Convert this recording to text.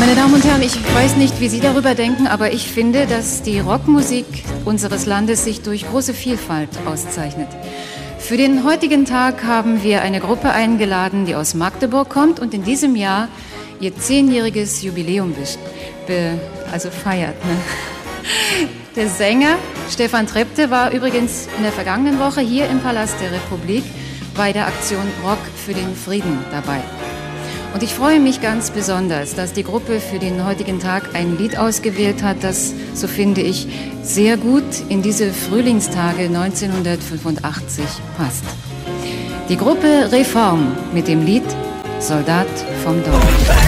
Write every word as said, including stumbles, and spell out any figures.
Meine Damen und Herren, ich weiß nicht, wie Sie darüber denken, aber ich finde, dass die Rockmusik unseres Landes sich durch große Vielfalt auszeichnet. Für den heutigen Tag haben wir eine Gruppe eingeladen, die aus Magdeburg kommt und in diesem Jahr ihr zehnjähriges Jubiläum be, also feiert. Ne? Der Sänger Stefan Trepte war übrigens in der vergangenen Woche hier im Palast der Republik bei der Aktion Rock für den Frieden dabei. Und ich freue mich ganz besonders, dass die Gruppe für den heutigen Tag ein Lied ausgewählt hat, das, so finde ich, sehr gut in diese Frühlingstage neunzehnhundertfünfundachtzig passt. Die Gruppe Reform mit dem Lied Soldat vom Dorf.